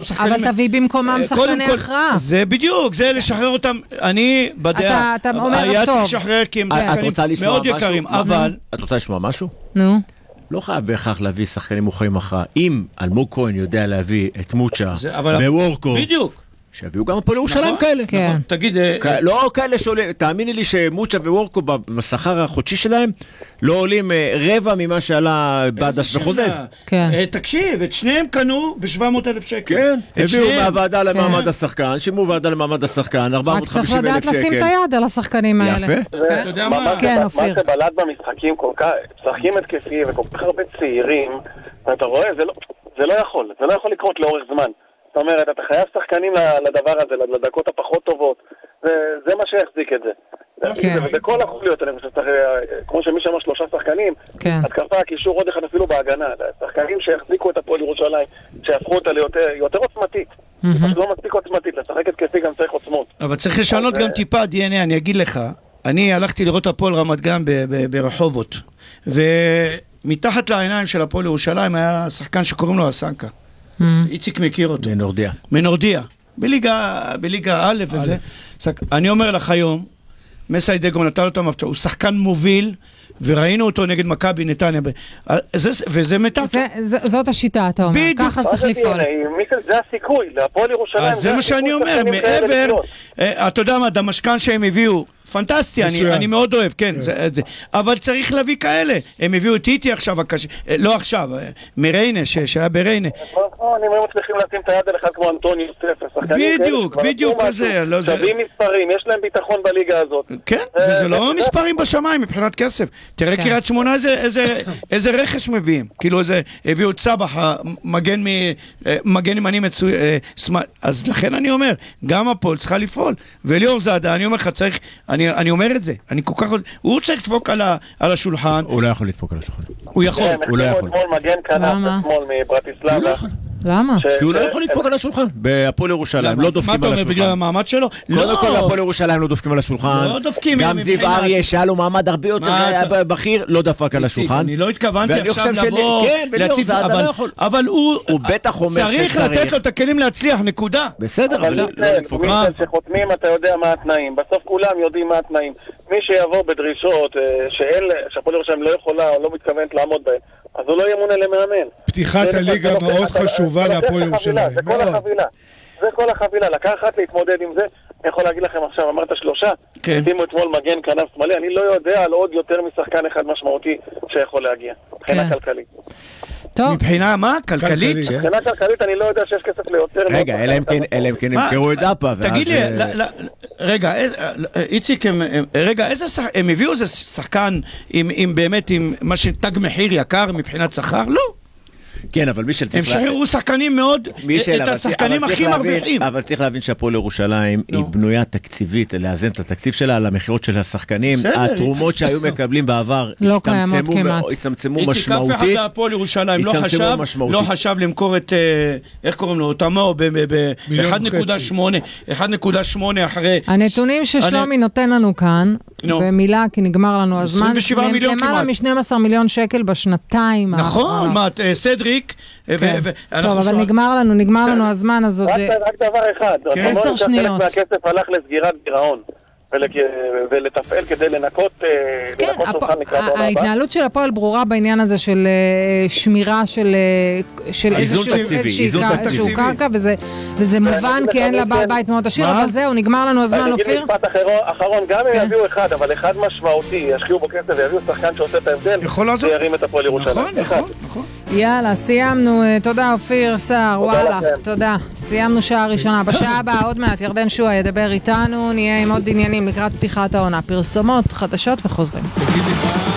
שחקנים... אבל תביא במקומם שחקני הכרעה. זה בדיוק, זה לשחרר אותם, אני בדעה, אתה אומר היה טוב. צריך לשחרר כי הם שחקנים מאוד יקרים, אבל... את רוצה לשמוע משהו? נו. לא חייב בהכרח להביא שחקנים מוכרים הכרעה. אם אלמוג כהן יודע להביא את מוצ'ה ווורקו, בדיוק. שיביאו גם פה לירושלים כאלה. כן. תגיד... לא כאלה שעולים, תאמיני לי שמוצ'ה ווורקו בשכר החודשי שלהם לא עולים רבע ממה שעלה בדש וחוזז. תקשיב, את שניהם קנו ב-700,000 שקל. כן, הביאו מהוועדה למעמד השחקן, שימו ועדה למעמד השחקן, 450,000 שקל. רק צריך לדעת לשים את היד על השחקנים האלה. יפה. אתה יודע מה? כן, אופיר. מה שבלט במשחקים כל כך, משחקים התקפיים וכל כך הרבה צעירים, אתה רואה, זה לא יכול לקרות לאורך זמן. זאת אומרת, אתה חייב שחקנים לדבר הזה, לדקות הפחות טובות, זה מה שיחזיק את זה. וזה כל החוליות, אני חושב, כמו שמי שאמר 3 שחקנים, התקפה, קישור עוד אחד אפילו בהגנה, שחקנים שיחזיקו את הפועל ירושלים, שיהפכו אותה ליותר עוצמתית. לא מספיק עוצמתית, לשחק התקפי גם צריך עוצמות. אבל צריך לשנות גם טיפה DNA, אני אגיד לך, אני הלכתי לראות הפועל רמת גן ברחובות, ומתחת לעיניים של הפועל ירושלים היה שחקן שקוראים לו הסנקה. איציק מכיר אותו. מנורדיה. בליגה א' וזה. אני אומר לך היום, מסי דגו נתן לו את המפתח, הוא שחקן מוביל, וראינו אותו נגד מכבי נתניה, וזה מתת. זאת השיטה, אתה אומר, ככה צריך לפעול. זה הסיכוי, להפועל ירושלים. אז זה מה שאני אומר, מעבר, אתה יודע מה, דמשקן שהם הביאו, פנטסטי, אני מאוד אוהב, כן, אבל צריך להביא כאלה. הם הביאו את איטי עכשיו, לא עכשיו, מריינה, שהיה בריינה. אני מאוד מצליחים לשים את היד על אחד כמו אנטוני יוסף. בדיוק כזה. שווים מספרים, יש להם ביטחון בליגה הזאת. כן, וזה לא מספרים בשמיים מבחינת כסף. תראה קריית שמונה איזה רכש מביאים. כאילו הביאו את סבח, מגן ימני מצוי, אז לכן אני אומר, גם הפועל צריכה לפעול. וליאור זאדה, אני אומר לך, צריך, אני אומר את זה, אני כל כך, הוא צריך לדפוק על השולחן. הוא לא יכול לדפוק על השולחן. הוא יכול. הוא לא יכול. אתמול מגן כנף, אתמול מברטיסלבה. למה? כי הוא לא יכול לדפוק על השולחן. בהפועל ירושלים לא דופקים על השולחן. מה אתה אומר בגלל המעמד שלו? קודם כל בהפועל ירושלים לא דופקים על השולחן. לא דופקים. גם זיו אריה שהיה לו מעמד הרבה יותר בכיר, לא דפק על השולחן. אני לא התכוונתי עכשיו לבוא להציב, אבל הוא בטח אומר צריך לתת לו את הכלים להצליח, נקודה. בסדר, אבל לא לדפוק. מי שחותמים אתה יודע מה התנאים, בסוף כולם יודעים מה התנאים. מי שיבוא בדרישות שהפועל ירושלים לא יכולה או לא מתכוונת לעמוד בהן, אז הוא לא ימונה למאמן. פתיחת הליגה מאוד חשובה להפועל ירושלים. זה כל החבילה, לקחת להתמודד עם זה. אני יכול להגיד לכם עכשיו, אמרת 3, שימו אתמול מגן כנף שמאלי, אני לא יודע על עוד יותר משחקן אחד משמעותי שיכול להגיע, מבחינה כלכלית. מבחינה מה? כלכלית? מבחינה כלכלית אני לא יודע שיש כסף ליותר. רגע, אלא אם כן ימכרו את דאפה. תגיד לי, רגע, איציק, הם הביאו איזה שחקן עם באמת, עם מה שתג מחיר יקר מבחינת שכר? לא. כן, אבל מישל הם שחררו שחקנים מאוד, את השחקנים הכי מרוויחים. אבל צריך להבין שהפועל ירושלים היא בנויה תקציבית, לאזן את התקציב שלה על המחירות של השחקנים. התרומות שהיו מקבלים בעבר הצטמצמו משמעותית. איציק, אף אחד הפועל ירושלים לא חשב למכור את, איך קוראים לו, תמו ב-1.8 אחרי... הנתונים ששלומי נותן לנו כאן, במילה, כי נגמר לנו הזמן, 27 מיליון כמעט. למעלה מ-12 מיליון שקל בשנתיים. נכון, סדריק, טוב, אבל נגמר לנו הזמן, אז עוד... רק דבר אחד, 10 שניות. מהכסף הלך לסגירת גירעון, ולתפעל כדי לנקות שולחן לקראת העונה הבאה. ההתנהלות של הפועל ברורה בעניין הזה של שמירה של איזשהו קרקע, וזה מובן כי אין לה בית מאוד עשיר, אבל זהו, נגמר לנו הזמן, אופיר. משפט אחרון, גם אם יביאו אחד, אבל אחד משמעותי, ישקיעו בו כסף ויביאו שחקן שעושה את ההבדל, שירים את הפועל ירושלים. נכון. יאללה, סיימנו, תודה אופיר, סער, וואלה, תודה. סיימנו שעה ראשונה, בשעה הבאה עוד מעט ירדן שועה ידבר איתנו, נהיה עם עוד עניינים לקראת פתיחת העונה, פרסומות, חדשות וחוזרים.